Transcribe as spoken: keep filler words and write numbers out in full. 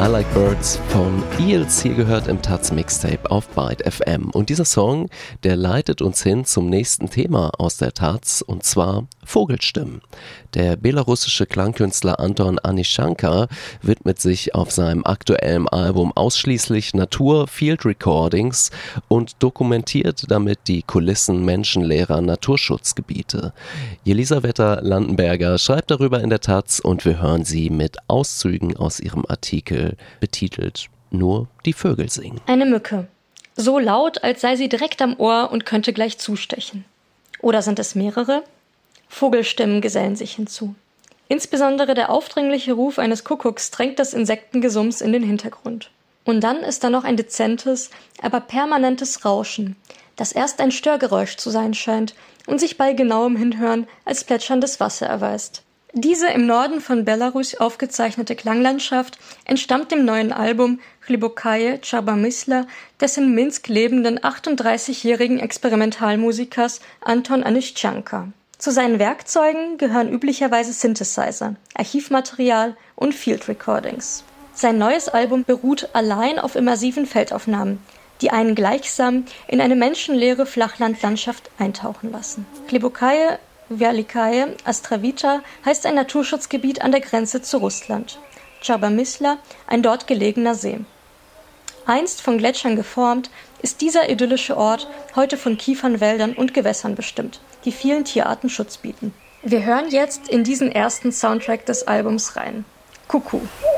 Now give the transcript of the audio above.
I Like Birds von Eels, hier gehört im Taz Mixtape auf Byte F M. Und dieser Song, der leitet uns hin zum nächsten Thema aus der Taz, und zwar Vogelstimmen. Der belarussische Klangkünstler Anton Anishanka widmet sich auf seinem aktuellen Album ausschließlich Natur, Field Recordings und dokumentiert damit die Kulissen menschenleerer Naturschutzgebiete. Jelisaveta Landenberger schreibt darüber in der Taz und wir hören sie mit Auszügen aus ihrem Artikel betitelt »Nur die Vögel singen«. Eine Mücke. So laut, als sei sie direkt am Ohr und könnte gleich zustechen. Oder sind es mehrere? Vogelstimmen gesellen sich hinzu. Insbesondere der aufdringliche Ruf eines Kuckucks drängt das Insektengesims in den Hintergrund. Und dann ist da noch ein dezentes, aber permanentes Rauschen, das erst ein Störgeräusch zu sein scheint und sich bei genauem Hinhören als plätscherndes Wasser erweist. Diese im Norden von Belarus aufgezeichnete Klanglandschaft entstammt dem neuen Album Hlibokaje Charbamysla des in Minsk lebenden achtunddreißigjährigen Experimentalmusikers Anton Anishanka. Zu seinen Werkzeugen gehören üblicherweise Synthesizer, Archivmaterial und Field Recordings. Sein neues Album beruht allein auf immersiven Feldaufnahmen, die einen gleichsam in eine menschenleere Flachlandlandschaft eintauchen lassen. Hlibokaje Velikaje Astravita heißt ein Naturschutzgebiet an der Grenze zu Russland. Charbamysla, ein dort gelegener See. Einst von Gletschern geformt, ist dieser idyllische Ort heute von Kiefernwäldern und Gewässern bestimmt, die vielen Tierarten Schutz bieten. Wir hören jetzt in diesen ersten Soundtrack des Albums rein. Kuckuck.